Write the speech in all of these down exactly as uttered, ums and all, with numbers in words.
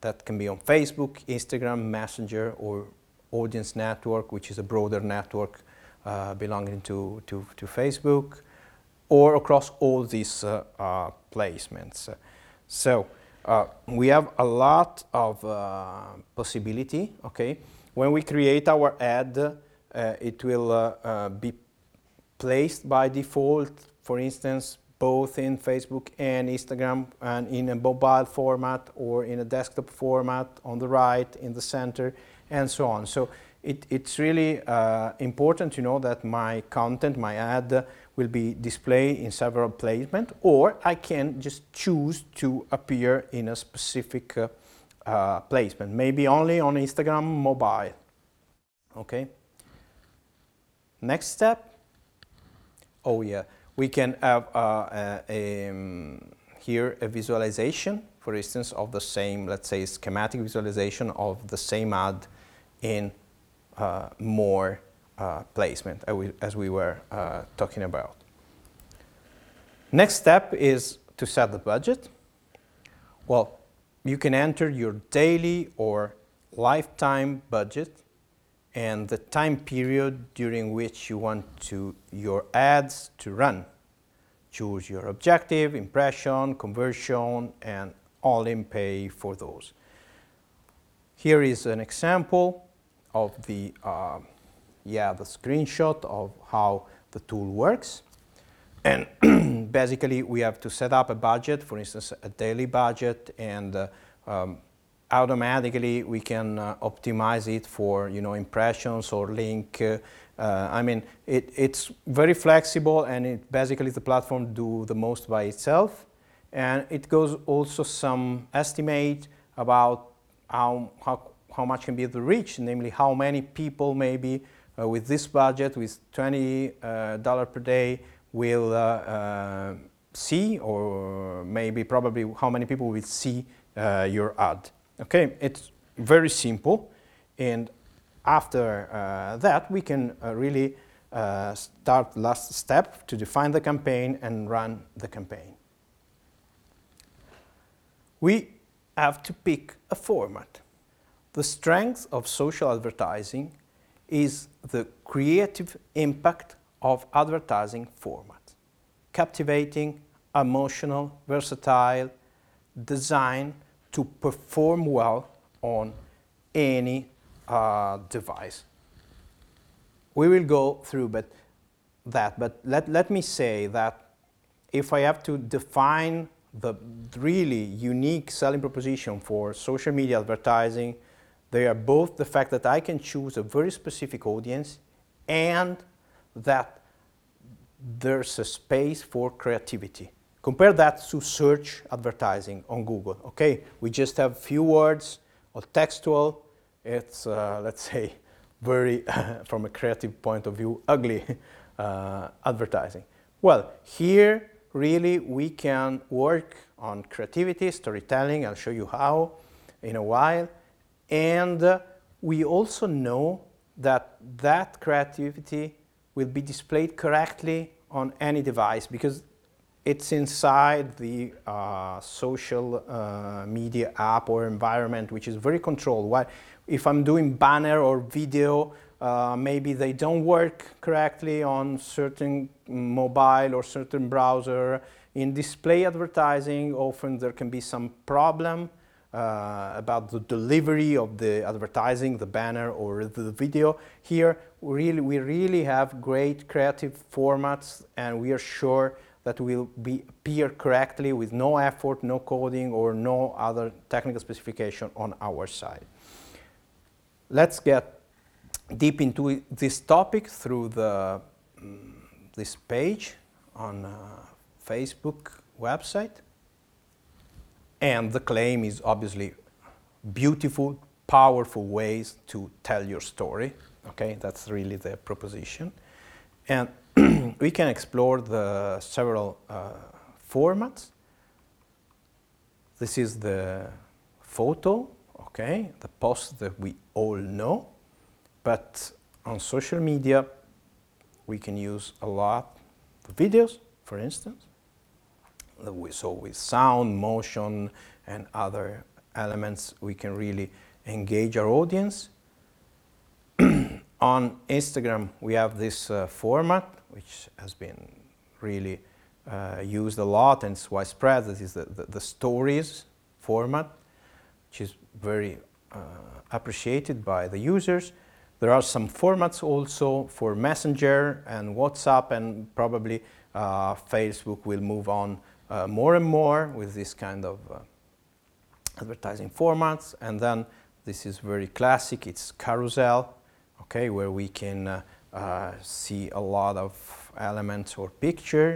that can be on Facebook, Instagram, Messenger, or Audience Network, which is a broader network uh, belonging to, to, to Facebook, or across all these uh, uh, placements. So uh, we have a lot of uh, possibility, okay? When we create our ad, uh, it will uh, uh, be placed by default, for instance, both in Facebook and Instagram, and in a mobile format or in a desktop format on the right, in the center, and so on. So it, it's really uh, important to know that my content, my ad, will be displayed in several placements, or I can just choose to appear in a specific uh, uh, placement, maybe only on Instagram mobile. Okay. Next step. Oh yeah, we can have uh, a, um, here a visualization, for instance, of the same, let's say, schematic visualization of the same ad in uh, more uh, placement, as we, as we were uh, talking about. Next step is to set the budget. Well, you can enter your daily or lifetime budget and the time period during which you want to, your ads to run. Choose your objective, impression, conversion, and all-in pay for those. Here is an example of the, uh, yeah, the screenshot of how the tool works. And basically, we have to set up a budget, for instance, a daily budget, and uh, um, automatically we can uh, optimize it for, you know, impressions or link. Uh, uh, I mean, it, it's very flexible, and it basically the platform do the most by itself. And it goes also some estimate about how, how, how much can be the reach, namely how many people maybe uh, with this budget, with twenty dollars uh, per day, will uh, uh, see, or maybe probably how many people will see uh, your ad. Okay, it's very simple, and after uh, that we can uh, really uh, start last step to define the campaign and run the campaign. We have to pick a format. The strength of social advertising is the creative impact of advertising format. Captivating, emotional, versatile, designed to perform well on any uh, device. We will go through but that, but let, let me say that if I have to define the really unique selling proposition for social media advertising, they are both the fact that I can choose a very specific audience and that there's a space for creativity. Compare that to search advertising on Google. Okay, we just have few words or textual. It's, uh, let's say, very, from a creative point of view, ugly uh, advertising. Well, here really we can work on creativity, storytelling. I'll show you how in a while. And uh, we also know that that creativity will be displayed correctly on any device because it's inside the uh, social uh, media app or environment, which is very controlled. While if I'm doing banner or video, uh, maybe they don't work correctly on certain mobile or certain browser. In display advertising, often there can be some problem Uh, about the delivery of the advertising, the banner or the video. Here, we really, we really have great creative formats, and we are sure that will be appear correctly with no effort, no coding, or no other technical specification on our side. Let's get deep into this topic through the um, this page on uh, Facebook website. And the claim is obviously beautiful, powerful ways to tell your story. Okay, that's really the proposition. And we can explore the several uh, formats. This is the photo, okay, the post that we all know. But on social media, we can use a lot the videos, for instance. So with sound, motion, and other elements we can really engage our audience. On Instagram, we have this uh, format, which has been really uh, used a lot and it's widespread. This is the, the, the stories format, which is very uh, appreciated by the users. There are some formats also for Messenger and WhatsApp, and probably uh, Facebook will move on uh, more and more with this kind of uh, advertising formats. And then this is very classic, it's carousel, okay, where we can uh, uh, see a lot of elements or picture,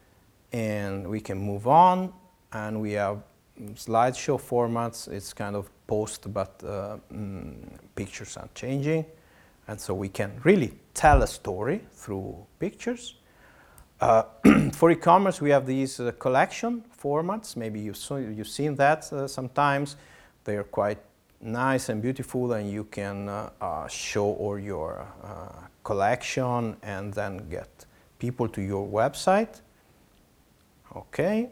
and we can move on, and we have slideshow formats. It's kind of post, but uh, mm, pictures are changing, and so we can really tell a story through pictures. Uh, for e-commerce, we have these uh, collection formats. Maybe you've, saw, you've seen that uh, sometimes. They are quite nice and beautiful, and you can uh, uh, show all your uh, collection and then get people to your website. Okay,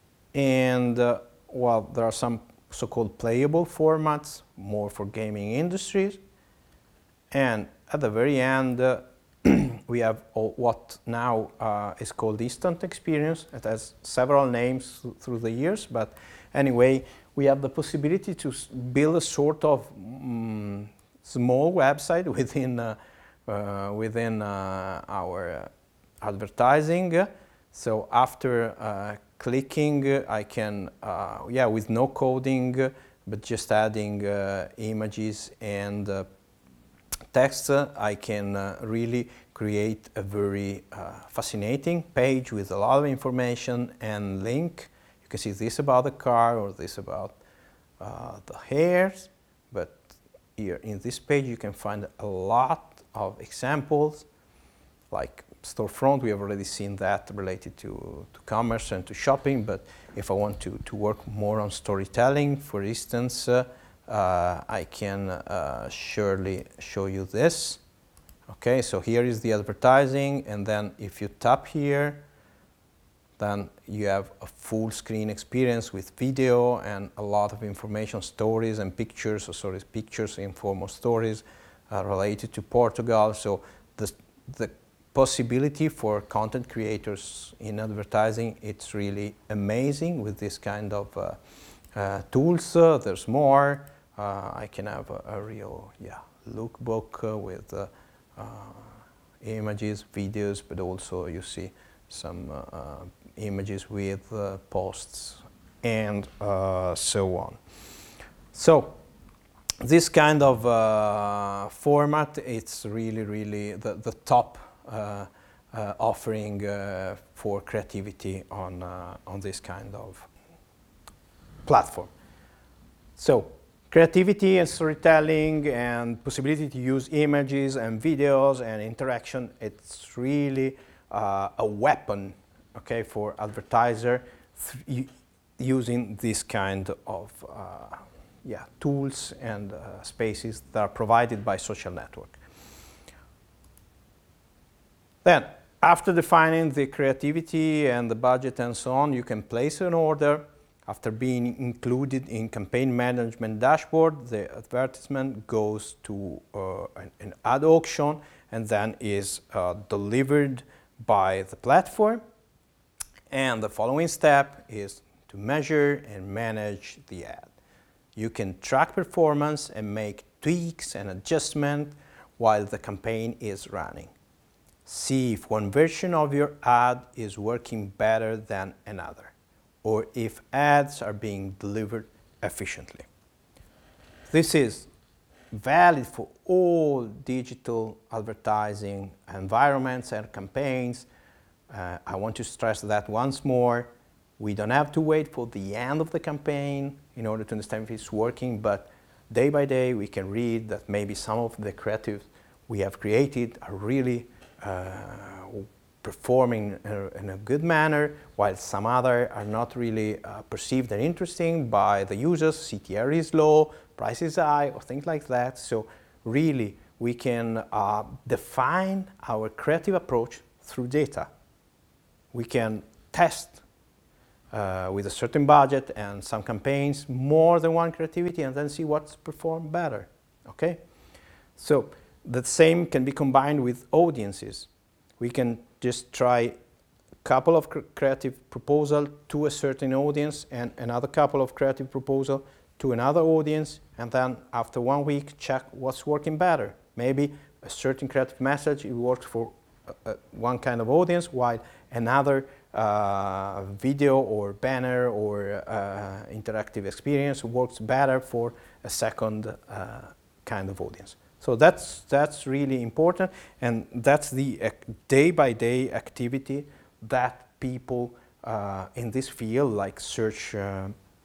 and uh, well, there are some so-called playable formats, more for gaming industries. And at the very end, uh, we have all what now uh, is called instant experience. It has several names th through the years, but anyway, we have the possibility to build a sort of mm, small website within uh, uh, within uh, our uh, advertising. So after uh, clicking, I can, uh, yeah, with no coding, but just adding uh, images and uh, text, uh, I can uh, really create a very uh, fascinating page with a lot of information and link. You can see this about the car or this about uh, the hairs, but here in this page you can find a lot of examples, like storefront. We have already seen that related to, to commerce and to shopping, but if I want to, to work more on storytelling, for instance, uh, uh, I can uh, surely show you this. Okay, so here is the advertising, and then if you tap here, then you have a full screen experience with video and a lot of information, stories and pictures, or sorry, pictures in form of stories uh, related to Portugal. So the, the possibility for content creators in advertising, it's really amazing with this kind of uh, uh, tools. Uh, there's more. Uh, I can have a, a real yeah, lookbook uh, with uh, uh, images, videos, but also you see some uh, uh, images with uh, posts and uh, so on. So this kind of uh, format, it's really, really the, the top uh, uh, offering uh, for creativity on, uh, on this kind of platform. So creativity and storytelling and possibility to use images and videos and interaction, it's really uh, a weapon, okay, for advertiser using this kind of uh, yeah, tools and uh, spaces that are provided by social network. Then, after defining the creativity and the budget and so on, you can place an order. After being included in campaign management dashboard, the advertisement goes to uh, an, an ad auction and then is uh, delivered by the platform. And the following step is to measure and manage the ad. You can track performance and make tweaks and adjustments while the campaign is running. See if one version of your ad is working better than another, or if ads are being delivered efficiently. This is valid for all digital advertising environments and campaigns. Uh, I want to stress that once more. We don't have to wait for the end of the campaign in order to understand if it's working, but day by day we can read that maybe some of the creatives we have created are really uh, performing in a good manner, while some other are not really uh, perceived and interesting by the users. C T R is low, price is high, or things like that. So really we can uh, define our creative approach through data. We can test uh, with a certain budget and some campaigns, more than one creativity, and then see what's performed better, okay? So the same can be combined with audiences. We can just try a couple of cr creative proposal to a certain audience and another couple of creative proposal to another audience, and then after one week check what's working better. Maybe a certain creative message, it works for uh, one kind of audience, while another uh, video or banner or uh, interactive experience works better for a second uh, kind of audience. So that's, that's really important, and that's the uh, day-by-day activity that people uh, in this field, like search uh,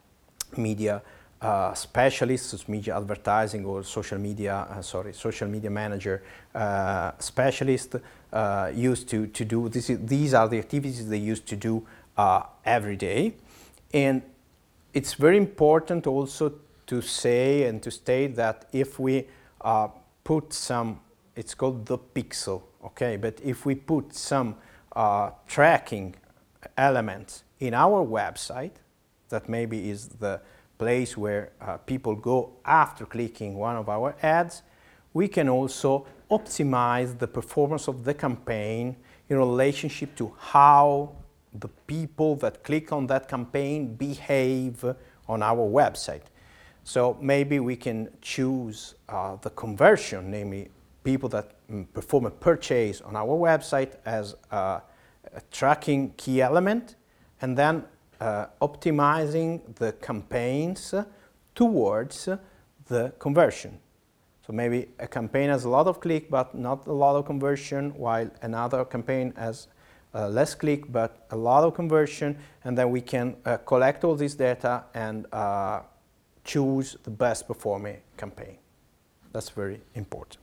media uh, specialists, media advertising, or social media, uh, sorry, social media manager uh, specialists uh, used to, to do. This is, these are the activities they used to do uh, every day. And it's very important also to say and to state that if we uh, put some, it's called the pixel, okay? But if we put some uh, tracking elements in our website, that maybe is the place where uh, people go after clicking one of our ads, we can also optimize the performance of the campaign in relationship to how the people that click on that campaign behave on our website. So maybe we can choose uh, the conversion, namely people that mm, perform a purchase on our website as uh, a tracking key element, and then uh, optimizing the campaigns towards the conversion. So maybe a campaign has a lot of click but not a lot of conversion, while another campaign has uh, less click but a lot of conversion, and then we can uh, collect all this data and uh, choose the best performing campaign. That's very important.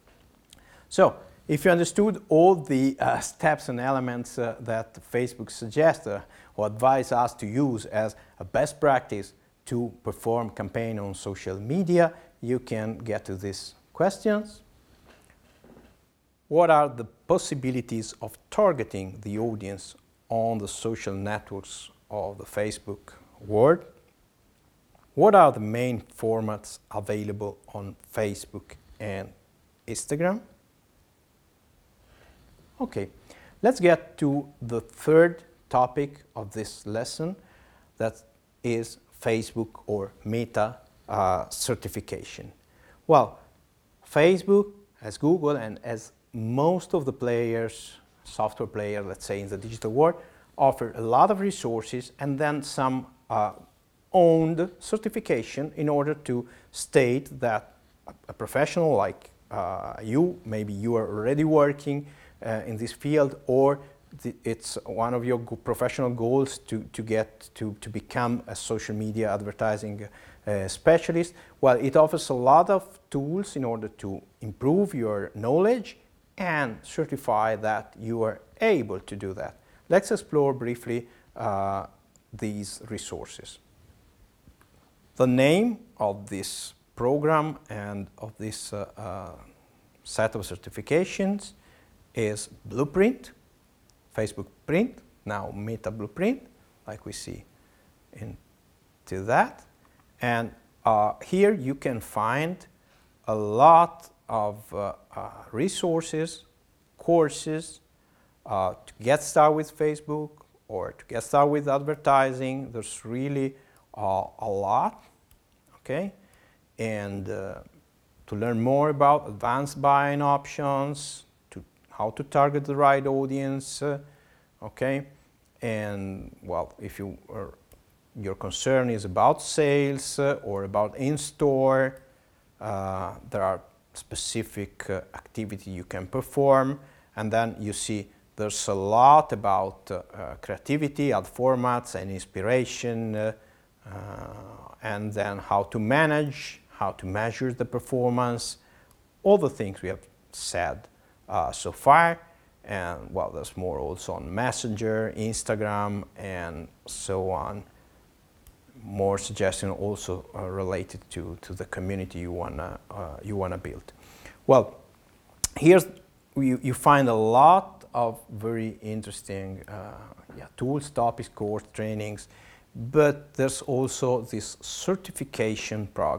So, if you understood all the uh, steps and elements uh, that Facebook suggests uh, or advise us to use as a best practice to perform campaign on social media, you can get to these questions. What are the possibilities of targeting the audience on the social networks of the Facebook world? What are the main formats available on Facebook and Instagram? Okay, let's get to the third topic of this lesson, that is Facebook or Meta uh, certification. Well, Facebook, as Google, and as most of the players, software players, let's say in the digital world, offer a lot of resources and then some uh, owned certification in order to state that a professional like uh, you, maybe you are already working uh, in this field, or the, it's one of your professional goals to, to get to, to become a social media advertising uh, specialist. Well, it offers a lot of tools in order to improve your knowledge and certify that you are able to do that. Let's explore briefly uh, these resources. The name of this program and of this uh, uh, set of certifications is Blueprint, Facebook Print, now Meta Blueprint, like we see into that. And uh, here you can find a lot of uh, uh, resources, courses uh, to get started with Facebook or to get started with advertising. There's really uh, a lot, okay? And uh, to learn more about advanced buying options, to how to target the right audience, uh, okay? And well, if you are, your concern is about sales uh, or about in-store, uh, there are specific uh, activity you can perform, and then you see there's a lot about uh, uh, creativity, ad formats, and inspiration, uh, uh, and then how to manage, how to measure the performance, all the things we have said uh, so far. And well, there's more also on Messenger, Instagram, and so on. More suggestions also uh, related to, to the community you wanna uh, you wanna build. Well, here's you, you find a lot of very interesting uh, yeah, tools, topics, course, trainings, but there's also this certification program